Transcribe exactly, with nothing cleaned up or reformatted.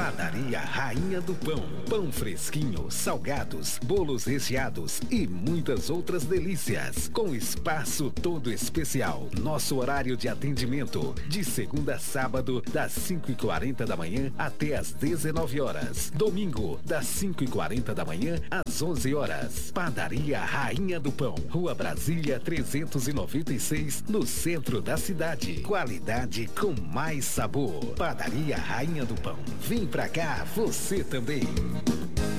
Padaria Rainha do Pão. Pão fresquinho, salgados, bolos recheados e muitas outras delícias. Com espaço todo especial. Nosso horário de atendimento, de segunda a sábado, das cinco e quarenta da manhã até as dezenove horas. Domingo, das cinco e quarenta da manhã às onze horas. Padaria Rainha do Pão. Rua Brasília trezentos e noventa e seis, no centro da cidade. Qualidade com mais sabor. Padaria Rainha do Pão. Vem pra cá, você também.